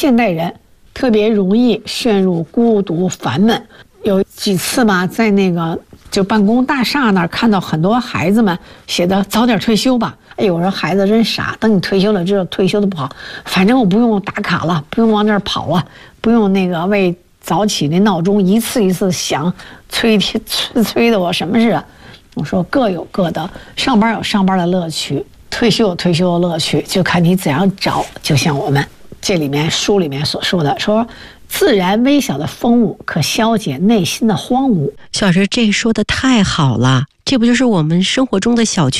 现代人特别容易陷入孤独烦闷。有几次吧，在那个就办公大厦那儿看到很多孩子们写的早点退休吧。哎呦，我说孩子真傻，等你退休了知道退休的不好，反正我不用打卡了，不用往那儿跑了，不用那个为早起那闹钟一次一次响，催的我什么似的。我说各有各的，上班有上班的乐趣，退休有退休的乐趣，就看你怎样找。就像我们这里面书里面所说的，说自然微小的风物可消解内心的荒芜。 小老师这说的太好了，这不就是我们生活中的小